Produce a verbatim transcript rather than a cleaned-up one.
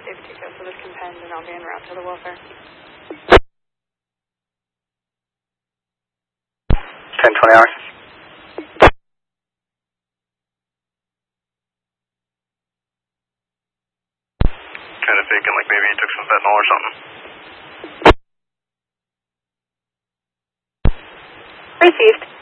If you go for this compend, and I'll be en route to the welfare. ten twenty hours. Kind of thinking like maybe he took some fentanyl or something. Received.